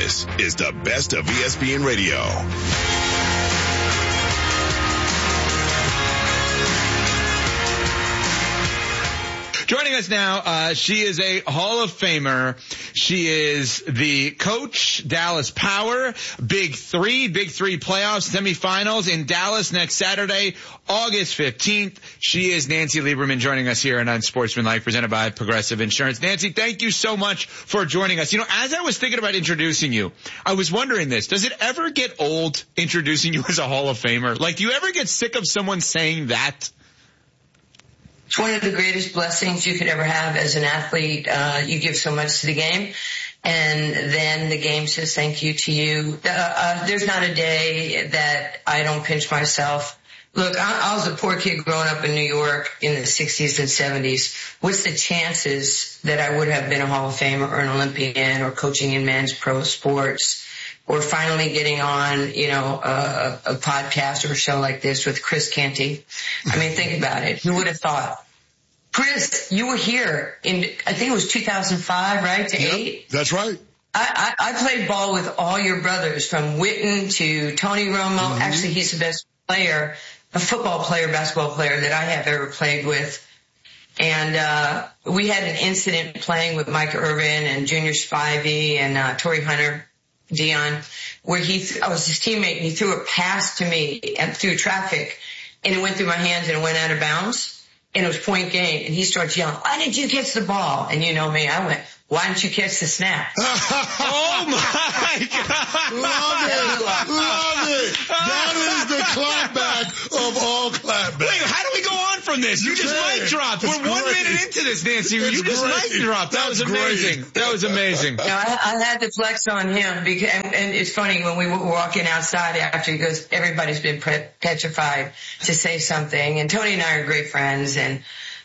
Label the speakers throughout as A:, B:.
A: This is the best of ESPN Radio.
B: Joining us now, she is a Hall of Famer. She is the coach, Dallas Power, Big Three playoffs, semifinals in Dallas next Saturday, August 15th. She is Nancy Lieberman joining us here on Unsportsmanlike, presented by Progressive Insurance. Nancy, thank you so much for joining us. You know, as I was thinking about introducing you, I was wondering this. Does it ever get old introducing you as a Hall of Famer? Like, do you ever get sick of someone saying that?
C: It's one of the greatest blessings you could ever have as an athlete. You give so much to the game, and then the game says thank you to you. There's not a day that I don't pinch myself. Look, I was a poor kid growing up in New York in the 60s and 70s. What's the chances that I would have been a Hall of Famer or an Olympian or coaching in men's pro sports? Or finally getting on, you know, a podcast or a show like this with Chris Canty. I mean, think about it. Who would have thought? Chris, you were here in, I think it was 2005, right, to 8?
D: That's right.
C: I played ball with all your brothers, from Witten to Tony Romo. Mm-hmm. Actually, he's the best player, a football player, basketball player that I have ever played with. And we had an incident playing with Mike Irvin and Junior Spivey and Torrey Hunter. Dion, where I was his teammate, and he threw a pass to me and through traffic, and it went through my hands and it went out of bounds, and it was point game, and he starts yelling, "Why didn't you catch the ball?" And you know me, I went, "Why didn't you catch the snap?"
B: Oh my God!
D: Love it! That is the clapback of all clapbacks.
B: Wait, how do we go on from this? You just mic dropped. We're 1 minute into this, Nancy. You just mic dropped. That was amazing. That was amazing.
C: No, I had to flex on him because, and it's funny when we were walking outside after, he goes, everybody's been petrified to say something, and Tony and I are great friends, and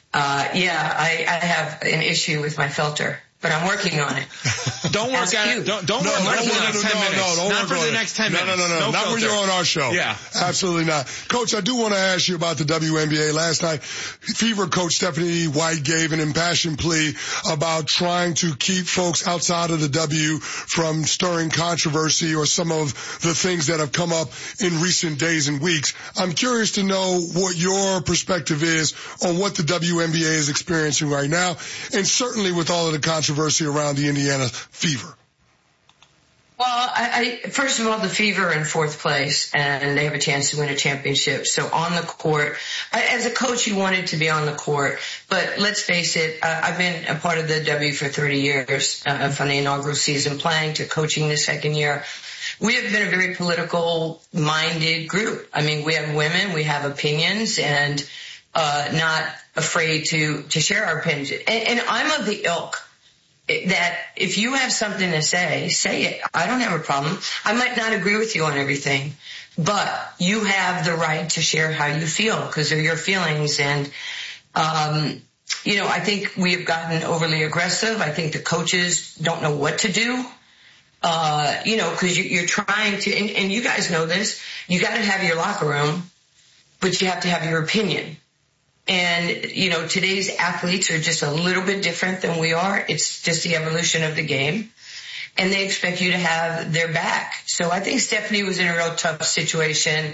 C: I have an issue with my filter. But I'm working on it.
B: Don't work on it. Don't work on it for the next 10 minutes. Not for the next 10 minutes.
D: No. Not when you're on our show.
B: Yeah.
D: Absolutely not. Coach, I do want to ask you about the WNBA. Last night, Fever coach Stephanie White gave an impassioned plea about trying to keep folks outside of the W from stirring controversy or some of the things that have come up in recent days and weeks. I'm curious to know what your perspective is on what the WNBA is experiencing right now, and certainly with all of the controversy around the Indiana Fever.
C: Well, first of all, the Fever are in 4th place, and they have a chance to win a championship. So on the court, as a coach, you wanted to be on the court. But let's face it, I've been a part of the W for 30 years, from the inaugural season playing to coaching the second year. We have been a very political-minded group. I mean, we have women, we have opinions, and not afraid to share our opinions. And I'm of the ilk that if you have something to say it. I don't have a problem. I might not agree with you on everything, but you have the right to share how you feel because they're your feelings. And, I think we have gotten overly aggressive. I think the coaches don't know what to do, because you're trying to, and you guys know this, you got to have your locker room, but you have to have your opinion. And, today's athletes are just a little bit different than we are. It's just the evolution of the game. And they expect you to have their back. So I think Stephanie was in a real tough situation.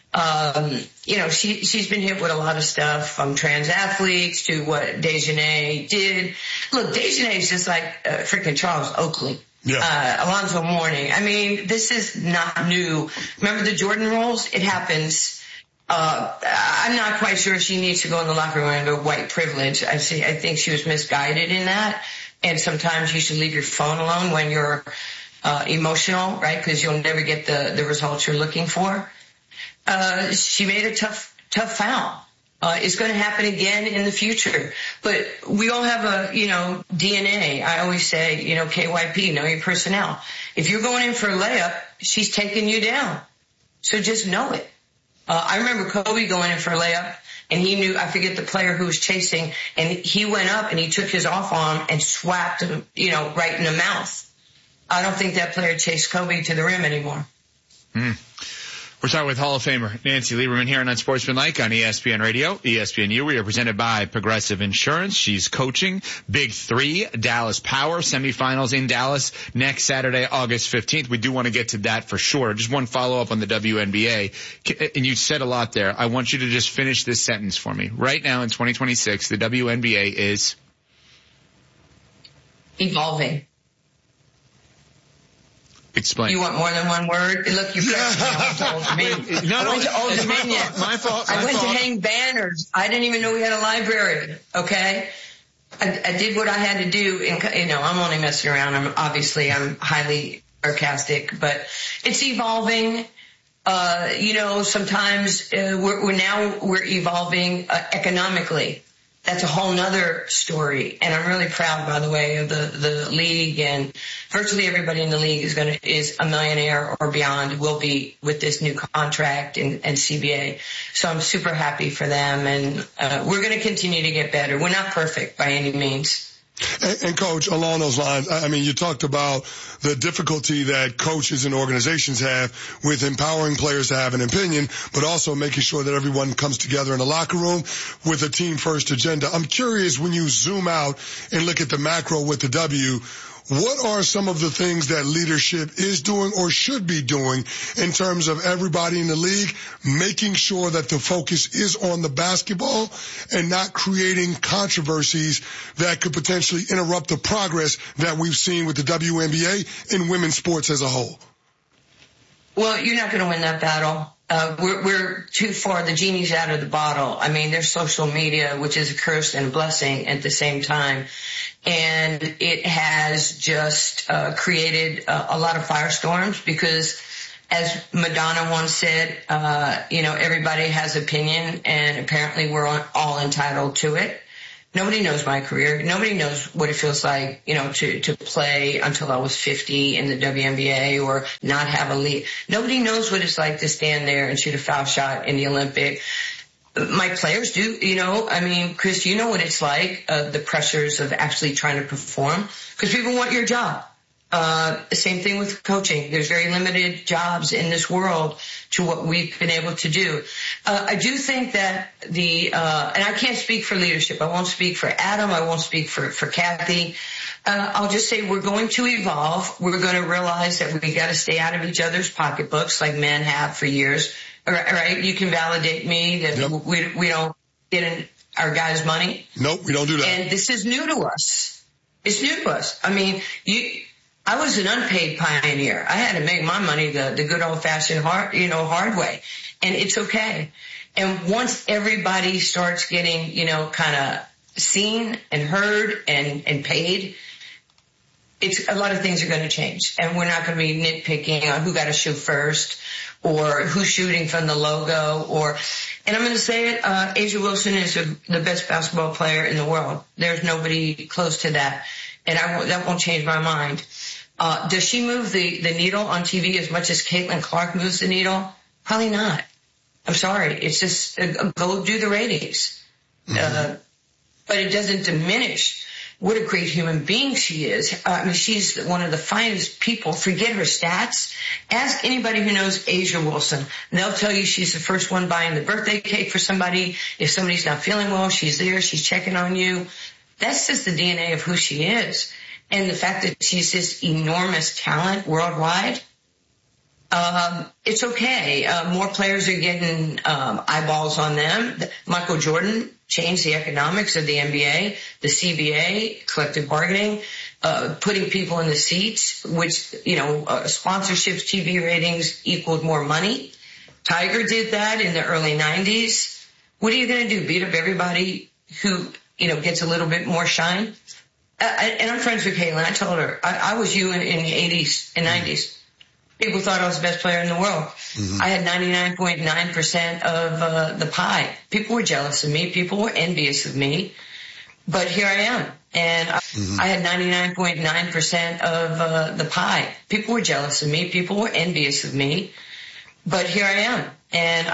C: She's been hit with a lot of stuff, from trans athletes to what Dejanay did. Look, Dejanay is just like freaking Charles Oakley. Yeah. Alonzo Mourning. I mean, this is not new. Remember the Jordan rules? It happens. I'm not quite sure she needs to go in the locker room and go white privilege. I think she was misguided in that. And sometimes you should leave your phone alone when you're emotional, right? Because you'll never get the results you're looking for. She made a tough foul. It's going to happen again in the future. But we all have a, DNA. I always say, KYP, know your personnel. If you're going in for a layup, she's taking you down. So just know it. I remember Kobe going in for a layup, and he knew, I forget the player who was chasing, and he went up and he took his off arm and swapped him, right in the mouth. I don't think that player chased Kobe to the rim anymore.
B: We're talking with Hall of Famer Nancy Lieberman here on Unsportsmanlike on ESPN Radio, ESPNU. We are presented by Progressive Insurance. She's coaching Big 3, Dallas Power, semifinals in Dallas next Saturday, August 15th. We do want to get to that for sure. Just one follow-up on the WNBA. And you said a lot there. I want you to just finish this sentence for me. Right now in 2026, the WNBA is
C: evolving.
B: Explain.
C: You want more than one word? Look, you pressed me. I went to Old Dominion.
B: I
C: went to Old Dominion.
B: My fault.
C: I went to hang banners. I didn't even know we had a library. Okay. I did what I had to do. And, I'm only messing around. I'm highly sarcastic, but it's evolving. Sometimes we're evolving economically. That's a whole nother story. And I'm really proud, by the way, of the league, and virtually everybody in the league is a millionaire or beyond, will be with this new contract and CBA. So I'm super happy for them, and we're going to continue to get better. We're not perfect by any means.
D: And Coach, along those lines, you talked about the difficulty that coaches and organizations have with empowering players to have an opinion, but also making sure that everyone comes together in the locker room with a team first agenda. I'm curious, when you zoom out and look at the macro with the W, what are some of the things that leadership is doing or should be doing in terms of everybody in the league making sure that the focus is on the basketball and not creating controversies that could potentially interrupt the progress that we've seen with the WNBA and women's sports as a whole?
C: Well, you're not going to win that battle. We're too far. The genie's out of the bottle. There's social media, which is a curse and a blessing at the same time. And it has just created a lot of firestorms because, as Madonna once said, everybody has opinion, and apparently we're all entitled to it. Nobody knows my career. Nobody knows what it feels like, to play until I was 50 in the WNBA or not have a lead. Nobody knows what it's like to stand there and shoot a foul shot in the Olympic. My players do, Chris, you know what it's like, the pressures of actually trying to perform, because people want your job. Same thing with coaching. There's very limited jobs in this world to what we've been able to do. I do think that and I can't speak for leadership. I won't speak for Adam. I won't speak for Kathy. I'll just say we're going to evolve. We're going to realize that we got to stay out of each other's pocketbooks like men have for years. Right? You can validate me that
D: Yep.
C: we don't get in our guys' money.
D: Nope, we don't do that.
C: And this is new to us. It's new to us. I was an unpaid pioneer. I had to make my money the good old-fashioned hard way. And it's okay. And once everybody starts getting, kind of seen and heard and paid, a lot of things are going to change. And we're not going to be nitpicking on who got to shoot first or who's shooting from the logo and I'm going to say it, A'ja Wilson is the best basketball player in the world. There's nobody close to that. And that won't change my mind. Does she move the needle on TV as much as Caitlin Clark moves the needle? Probably not. I'm sorry. It's just go do the ratings. Mm-hmm. But it doesn't diminish what a great human being she is. She's one of the finest people. Forget her stats. Ask anybody who knows A'ja Wilson. And they'll tell you she's the first one buying the birthday cake for somebody. If somebody's not feeling well, she's there. She's checking on you. That's just the DNA of who she is. And the fact that she's this enormous talent worldwide, it's okay. More players are getting eyeballs on them. Michael Jordan changed the economics of the NBA, the CBA, collective bargaining, putting people in the seats, which, sponsorships, TV ratings equaled more money. Tiger did that in the early 90s. What are you going to do? Beat up everybody who, gets a little bit more shine? And I'm friends with Caitlin. I told her, I was you in the 80s and 90s. People thought I was the best player in the world. Mm-hmm. I had 99.9% of the pie. People were jealous of me. People were envious of me. But here I am. And I had 99.9% of the pie. People were jealous of me. People were envious of me. But here I am. And